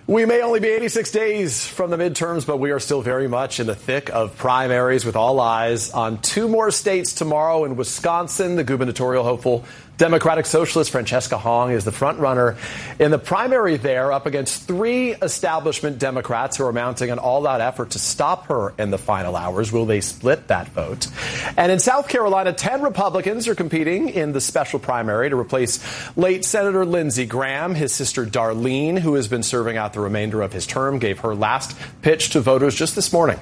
We may only be 86 days from the midterms, but we are still very much in the thick of primaries with all eyes on two more states tomorrow. In Wisconsin, the gubernatorial hopeful Democratic Socialist Francesca Hong is the front runner in the primary there, up against three establishment Democrats who are mounting an all-out effort to stop her in the final hours. Will they split that vote? And in South Carolina, 10 Republicans are competing in the special primary to replace late Senator Lindsey Graham. His sister Darlene, who has been serving out the remainder of his term, gave her last pitch to voters just this morning.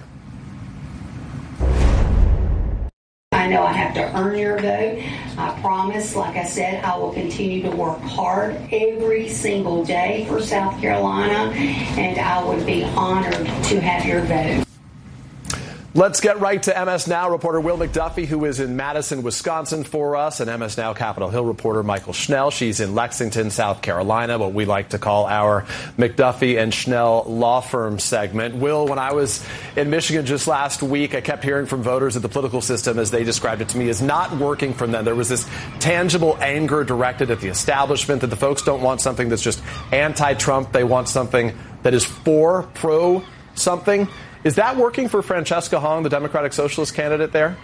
I know I have to earn your vote. I promise, like I said, I will continue to work hard every single day for South Carolina, and I would be honored to have your vote. Let's get right to MS Now reporter Will McDuffie, who is in Madison, Wisconsin for us, and MS Now Capitol Hill reporter Michael Schnell. She's in Lexington, South Carolina, what we like to call our McDuffie and Schnell law firm segment. Will, when I was in Michigan just last week, I kept hearing from voters that the political system, as they described it to me, is not working for them. There was this tangible anger directed at the establishment, that the folks don't want something that's just anti-Trump. They want something that is pro-something. Is that working for Francesca Hong, the Democratic Socialist candidate there?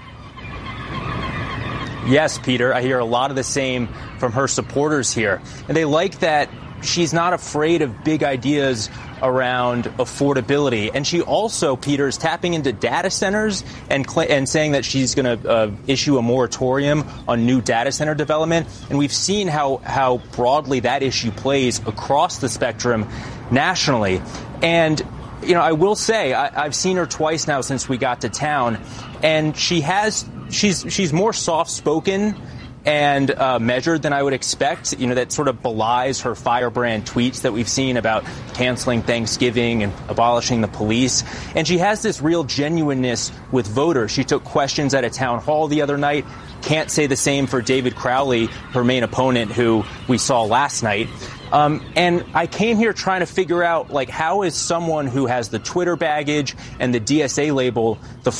Yes, Peter. I hear a lot of the same from her supporters here. And they like that she's not afraid of big ideas around affordability. And she also, Peter, is tapping into data centers and saying that she's going to issue a moratorium on new data center development. And we've seen how broadly that issue plays across the spectrum nationally. And you know, I will say I've seen her twice now since we got to town, and she's more soft-spoken and measured than I would expect. You know, that sort of belies her firebrand tweets that we've seen about canceling Thanksgiving and abolishing the police. And she has this real genuineness with voters. She took questions at a town hall the other night. Can't say the same for David Crowley, her main opponent, who we saw last night. And I came here trying to figure out, like, how is someone who has the Twitter baggage and the DSA label the